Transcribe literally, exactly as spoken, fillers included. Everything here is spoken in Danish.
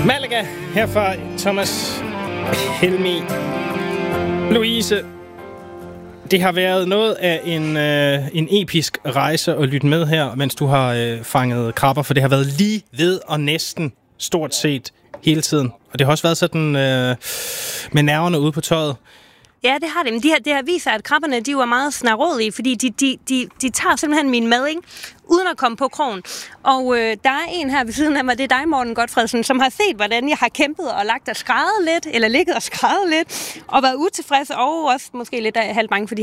Malaga, herfra Thomas Helmig. Louise, det har været noget af en, øh, en episk rejse at lytte med her, mens du har øh, fanget krabber, for det har været lige ved og næsten stort set hele tiden. Og det har også været sådan øh, med nerverne ude på tøjet. Ja, det har det. Men det her, det her viser, at krabberne, de var meget snarådige, fordi de, de, de, de tager simpelthen min mad, ikke? Uden at komme på krogen. Og øh, der er en her ved siden af mig, det er dig, Morten Godfredsen, som har set, hvordan jeg har kæmpet og lagt og skrædet lidt, eller ligget og skrædet lidt, og været utilfreds, og også måske lidt halvt bange for de